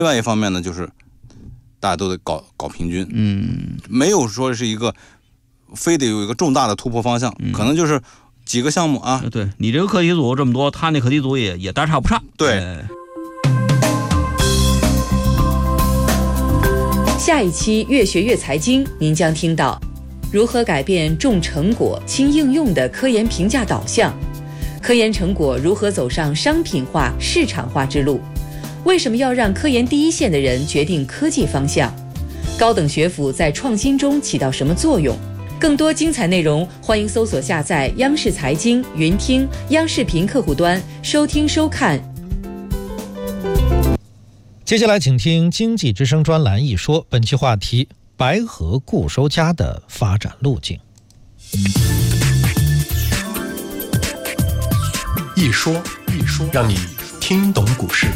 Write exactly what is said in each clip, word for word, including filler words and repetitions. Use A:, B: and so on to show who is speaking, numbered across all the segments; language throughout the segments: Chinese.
A: 另外一方面呢，就是大家都得搞搞平均，
B: 嗯，
A: 没有说是一个非得有一个重大的突破方向，嗯、可能就是几个项目啊。
B: 对，你这个课题组这么多，他那课题组也也大差不差。
A: 对。
B: 哎
C: 下一期越学越财经，您将听到如何改变重成果轻应用的科研评价导向，科研成果如何走上商品化市场化之路，为什么要让科研第一线的人决定科技方向，高等学府在创新中起到什么作用。更多精彩内容欢迎搜索下载央视财经云听央视频客户端收听收看。
D: 接下来请听经济之声专栏一说，本期话题：白河固收加的发展路径。
E: 一说一说，让你听懂股市。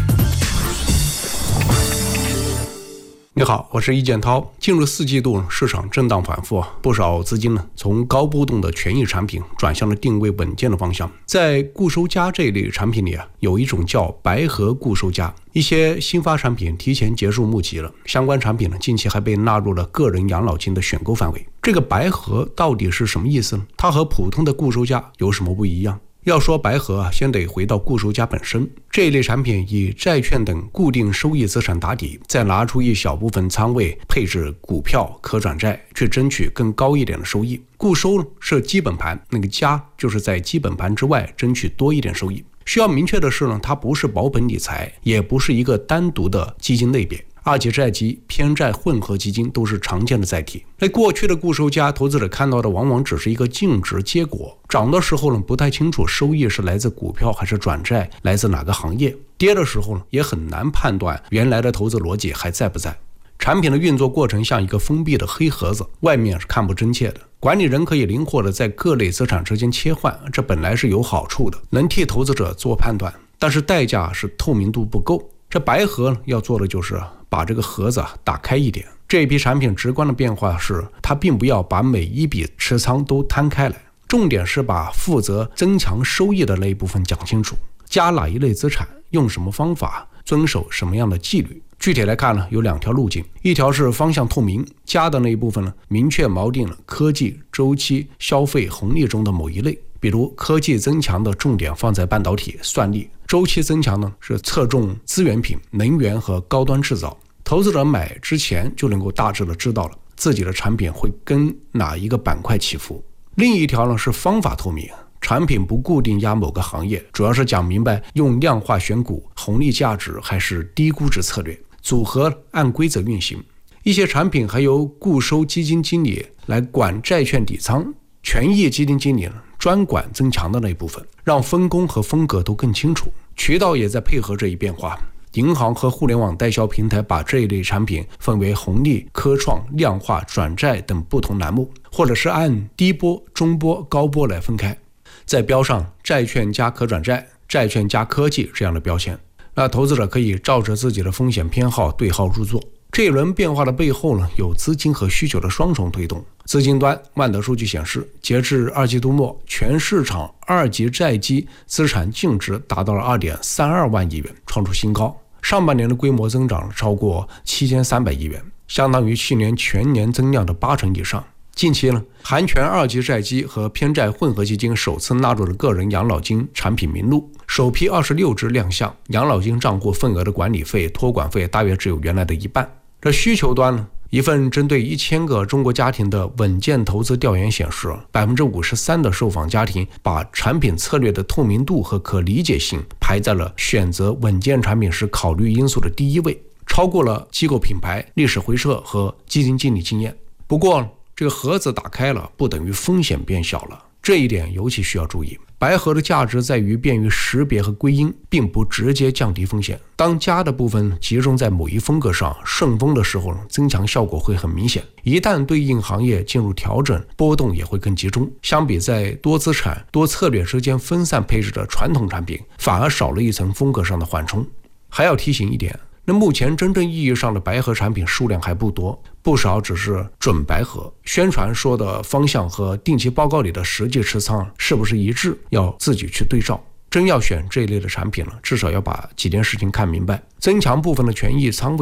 E: 你好，我是易建涛。进入四季度，市场震荡反复，不少资金呢从高波动的权益产品转向了定位稳健的方向。在固收加这一类产品里啊，有一种叫白河固收加，一些新发产品提前结束募集了，相关产品呢近期还被纳入了个人养老金的选购范围。这个白河到底是什么意思呢？它和普通的固收加有什么不一样？要说白河啊，先得回到固收加本身。这一类产品以债券等固定收益资产打底，再拿出一小部分仓位配置股票、可转债，去争取更高一点的收益。固收是基本盘，那个加就是在基本盘之外争取多一点收益。需要明确的是呢，它不是保本理财，也不是一个单独的基金类别。二级债基、偏债混合基金都是常见的载体。在过去的固收加，投资者看到的往往只是一个净值结果，涨的时候呢不太清楚收益是来自股票还是转债，来自哪个行业；跌的时候呢也很难判断原来的投资逻辑还在不在。产品的运作过程像一个封闭的黑盒子，外面是看不真切的。管理人可以灵活的在各类资产之间切换，这本来是有好处的，能替投资者做判断，但是代价是透明度不够。这白盒要做的就是把这个盒子打开一点。这一批产品直观的变化是，它并不要把每一笔持仓都摊开来，重点是把负责增强收益的那一部分讲清楚，加哪一类资产，用什么方法，遵守什么样的纪律。具体来看呢，有两条路径，一条是方向透明，加的那一部分呢，明确锚定了科技、周期、消费红利中的某一类。比如科技增强的重点放在半导体、算力，周期增强呢是侧重资源品、能源和高端制造。投资者买之前就能够大致的知道了自己的产品会跟哪一个板块起伏。另一条呢是方法透明，产品不固定压某个行业，主要是讲明白用量化选股、红利价值还是低估值策略，组合按规则运行。一些产品还由固收基金经理来管债券底仓，权益基金经理呢专管增强的那一部分，让分工和风格都更清楚。渠道也在配合这一变化，银行和互联网代销平台把这一类产品分为红利、科创、量化、转债等不同栏目，或者是按低波、中波、高波来分开，再标上债券加可转债、债券加科技这样的标签。那投资者可以照着自己的风险偏好对号入座。这一轮变化的背后呢，有资金和需求的双重推动。资金端，万德数据显示，截至二季度末，全市场二级债基资产净值达到了 二点三二万亿元，创出新高。上半年的规模增长超过七千三百亿元，相当于去年全年增量的八成以上。近期呢，含权二级债基和偏债混合基金首次纳入了个人养老金产品名录，首批二十六只亮相，养老金账户份额的管理费、托管费大约只有原来的一半。这需求端呢，一份针对一千个中国家庭的稳健投资调研显示， 百分之五十三 的受访家庭把产品策略的透明度和可理解性排在了选择稳健产品时考虑因素的第一位，超过了机构品牌、历史回撤和基金经理经验。不过这个盒子打开了，不等于风险变小了，这一点尤其需要注意。白盒的价值在于便于识别和归因，并不直接降低风险。当加的部分集中在某一风格上，顺风的时候，增强效果会很明显。一旦对应行业进入调整，波动也会更集中。相比在多资产、多策略之间分散配置的传统产品，反而少了一层风格上的缓冲。还要提醒一点，那目前真正意义上的白盒产品数量还不多，不少只是准白盒，宣传说的方向和定期报告里的实际持仓是不是一致，要自己去对照。真要选这一类的产品了，至少要把几件事情看明白。增强部分的权益仓位